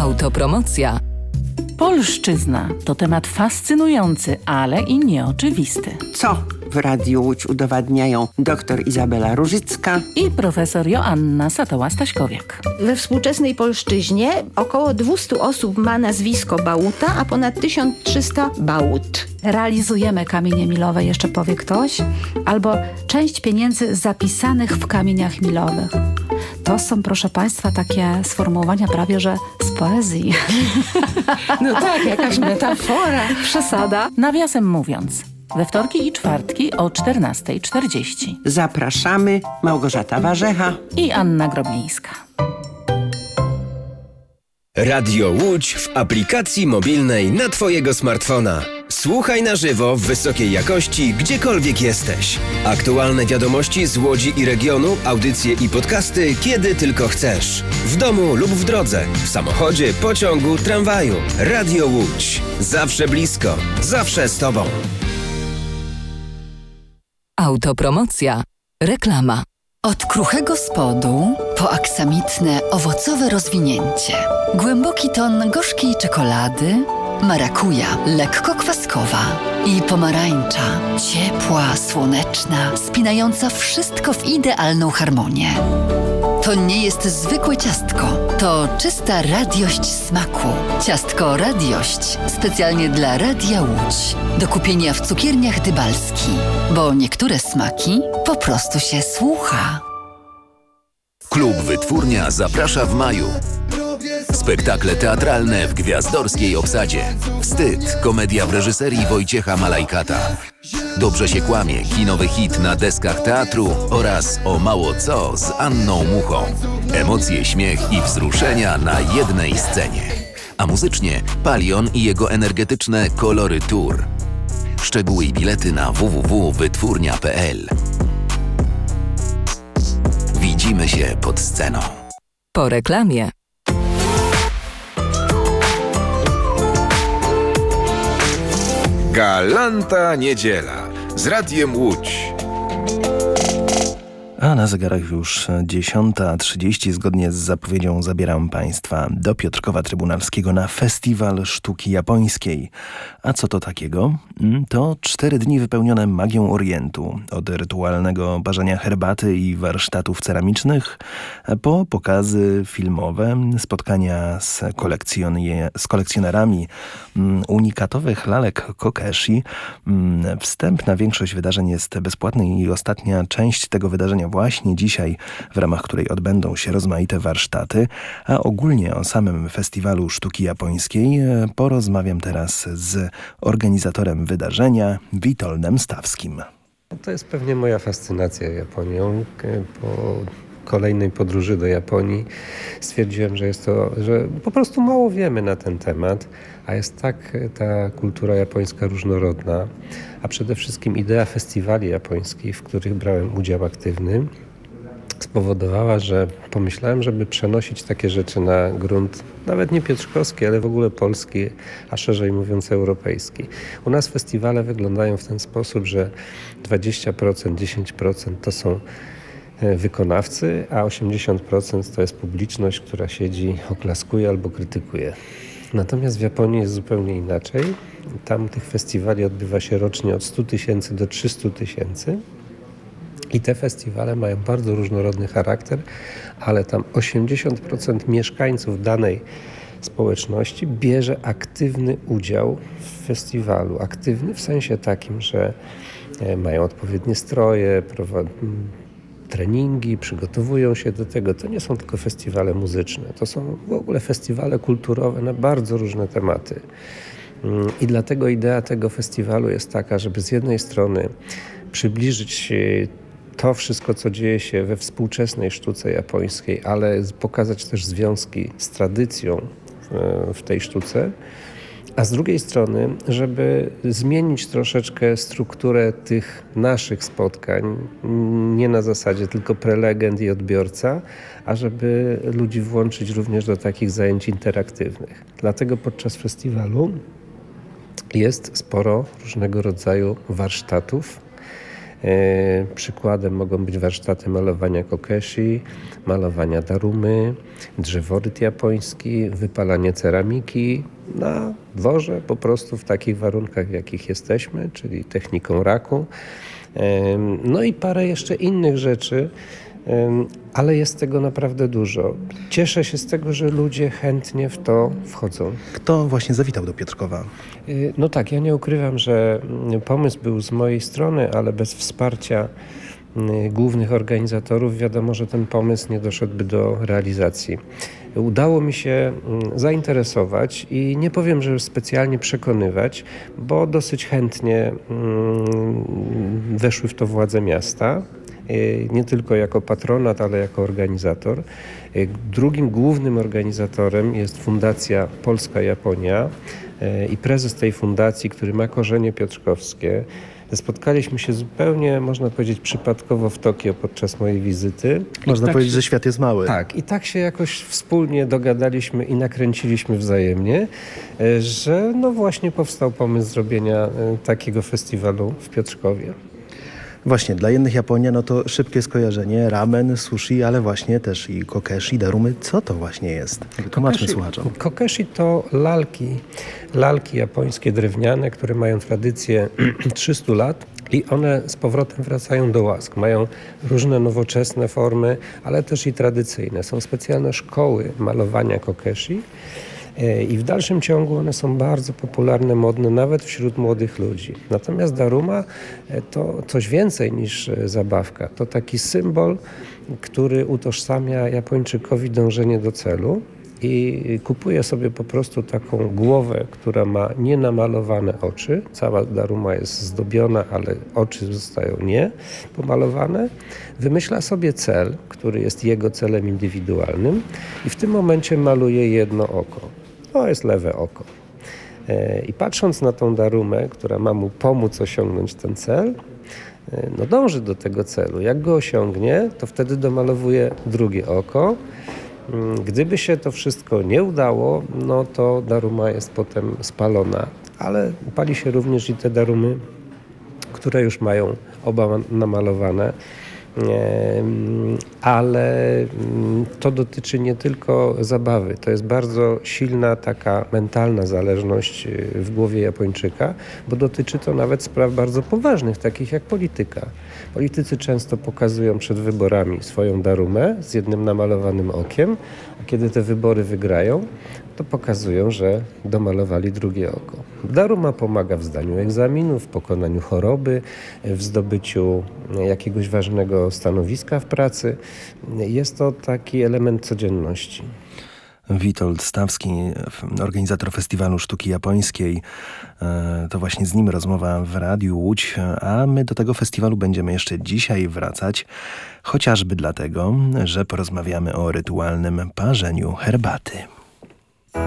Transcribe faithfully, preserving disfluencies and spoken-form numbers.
Autopromocja. Polszczyzna to temat fascynujący, ale i nieoczywisty. Co w Radiu Łódź udowadniają dr Izabela Różycka i profesor Joanna Satoła-Staśkowiak. We współczesnej polszczyźnie około dwieście osób ma nazwisko Bałuta, a ponad tysiąc trzysta Bałut. Realizujemy kamienie milowe, jeszcze powie ktoś, albo część pieniędzy zapisanych w kamieniach milowych. To są, proszę Państwa, takie sformułowania prawie, że z poezji. No tak, jakaś metafora. Przesada. Nawiasem mówiąc, we wtorki i czwartki o czternasta czterdzieści. Zapraszamy, Małgorzata Warzecha i Anna Groblińska. Radio Łódź w aplikacji mobilnej na Twojego smartfona. Słuchaj na żywo w wysokiej jakości, gdziekolwiek jesteś. Aktualne wiadomości z Łodzi i regionu, audycje i podcasty, kiedy tylko chcesz. W domu lub w drodze, w samochodzie, pociągu, tramwaju. Radio Łódź. Zawsze blisko, zawsze z Tobą. Autopromocja. Reklama. Od kruchego spodu po aksamitne, owocowe rozwinięcie. Głęboki ton gorzkiej czekolady, marakuja, lekko kwaskowa i pomarańcza, ciepła, słoneczna, spinająca wszystko w idealną harmonię. To nie jest zwykłe ciastko, to czysta radiość smaku. Ciastko Radiość, specjalnie dla Radia Łódź. Do kupienia w cukierniach Dybalski, bo niektóre smaki po prostu się słucha. Klub Wytwórnia zaprasza w maju. Spektakle teatralne w gwiazdorskiej obsadzie. Wstyd, komedia w reżyserii Wojciecha Malajkata. Dobrze się kłamie, kinowy hit na deskach teatru oraz O mało co z Anną Muchą. Emocje, śmiech i wzruszenia na jednej scenie. A muzycznie Palion i jego energetyczne Kolory Tour. Szczegóły i bilety na w w w kropka wytwórnia kropka p l. Widzimy się pod sceną. Po reklamie. Galanta niedziela z Radiem Łódź. A na zegarach już dziesiąta trzydzieści. Zgodnie z zapowiedzią zabieram Państwa do Piotrkowa Trybunalskiego na Festiwal Sztuki Japońskiej. A co to takiego? To cztery dni wypełnione magią Orientu. Od rytualnego parzenia herbaty i warsztatów ceramicznych po pokazy filmowe, spotkania z, kolekcjonie, z kolekcjonerami unikatowych lalek Kokeshi. Wstęp na większość wydarzeń jest bezpłatny i ostatnia część tego wydarzenia właśnie dzisiaj, w ramach której odbędą się rozmaite warsztaty, a ogólnie o samym Festiwalu Sztuki Japońskiej porozmawiam teraz z organizatorem wydarzenia, Witoldem Stawskim. To jest pewnie moja fascynacja Japonią. Po kolejnej podróży do Japonii stwierdziłem, że jest to, że po prostu mało wiemy na ten temat, a jest tak ta kultura japońska różnorodna, a przede wszystkim idea festiwali japońskich, w których brałem udział aktywny, spowodowała, że pomyślałem, żeby przenosić takie rzeczy na grunt nawet nie piotrkowski, ale w ogóle polski, a szerzej mówiąc europejski. U nas festiwale wyglądają w ten sposób, że dwadzieścia procent, dziesięć procent to są wykonawcy, a osiemdziesiąt procent to jest publiczność, która siedzi, oklaskuje albo krytykuje. Natomiast w Japonii jest zupełnie inaczej. Tam tych festiwali odbywa się rocznie od stu tysięcy do trzystu tysięcy. I te festiwale mają bardzo różnorodny charakter, ale tam osiemdziesiąt procent mieszkańców danej społeczności bierze aktywny udział w festiwalu. Aktywny w sensie takim, że mają odpowiednie stroje, prowadzą treningi, przygotowują się do tego. To nie są tylko festiwale muzyczne, to są w ogóle festiwale kulturowe na bardzo różne tematy. I dlatego idea tego festiwalu jest taka, żeby z jednej strony przybliżyć to wszystko, co dzieje się we współczesnej sztuce japońskiej, ale pokazać też związki z tradycją w tej sztuce, a z drugiej strony, żeby zmienić troszeczkę strukturę tych naszych spotkań, nie na zasadzie tylko prelegent i odbiorca, a żeby ludzi włączyć również do takich zajęć interaktywnych. Dlatego podczas festiwalu jest sporo różnego rodzaju warsztatów, Przykładem mogą być warsztaty malowania kokeshi, malowania darumy, drzeworyt japoński, wypalanie ceramiki na dworze, po prostu w takich warunkach, w jakich jesteśmy, czyli techniką raku. No i parę jeszcze innych rzeczy, ale jest tego naprawdę dużo. Cieszę się z tego, że ludzie chętnie w to wchodzą. Kto właśnie zawitał do Piotrkowa? No tak, ja nie ukrywam, że pomysł był z mojej strony, ale bez wsparcia głównych organizatorów wiadomo, że ten pomysł nie doszedłby do realizacji. Udało mi się zainteresować i nie powiem, że specjalnie przekonywać, bo dosyć chętnie weszły w to władze miasta. Nie tylko jako patronat, ale jako organizator. Drugim głównym organizatorem jest Fundacja Polska-Japonia i prezes tej fundacji, który ma korzenie piotrkowskie. Spotkaliśmy się zupełnie, można powiedzieć, przypadkowo w Tokio podczas mojej wizyty. Można tak powiedzieć, się, że świat jest mały. Tak, i tak się jakoś wspólnie dogadaliśmy i nakręciliśmy wzajemnie, że no właśnie powstał pomysł zrobienia takiego festiwalu w Piotrkowie. Właśnie, dla jednych Japonia, no to szybkie skojarzenie, ramen, sushi, ale właśnie też i kokeshi, darumy. Co to właśnie jest? Wytłumaczmy słuchaczom. Kokeshi to lalki, lalki japońskie drewniane, które mają tradycję trzystu lat i one z powrotem wracają do łask. Mają różne nowoczesne formy, ale też i tradycyjne. Są specjalne szkoły malowania kokeshi. I w dalszym ciągu one są bardzo popularne, modne, nawet wśród młodych ludzi. Natomiast daruma to coś więcej niż zabawka. To taki symbol, który utożsamia Japończykowi dążenie do celu i kupuje sobie po prostu taką głowę, która ma nienamalowane oczy. Cała daruma jest zdobiona, ale oczy zostają nie pomalowane. Wymyśla sobie cel, który jest jego celem indywidualnym i w tym momencie maluje jedno oko. To jest lewe oko. I patrząc na tą darumę, która ma mu pomóc osiągnąć ten cel, no dąży do tego celu. Jak go osiągnie, to wtedy domalowuje drugie oko. Gdyby się to wszystko nie udało, no to daruma jest potem spalona. Ale pali się również i te darumy, które już mają oba namalowane. Ale to dotyczy nie tylko zabawy. To jest bardzo silna taka mentalna zależność w głowie Japończyka, bo dotyczy to nawet spraw bardzo poważnych, takich jak polityka. Politycy często pokazują przed wyborami swoją darumę z jednym namalowanym okiem, a kiedy te wybory wygrają, to pokazują, że domalowali drugie oko. Daruma pomaga w zdaniu egzaminów, w pokonaniu choroby, w zdobyciu jakiegoś ważnego stanowiska w pracy. Jest to taki element codzienności. Witold Stawski, organizator Festiwalu Sztuki Japońskiej. To właśnie z nim rozmowa w Radiu Łódź, a my do tego festiwalu będziemy jeszcze dzisiaj wracać, chociażby dlatego, że porozmawiamy o rytualnym parzeniu herbaty.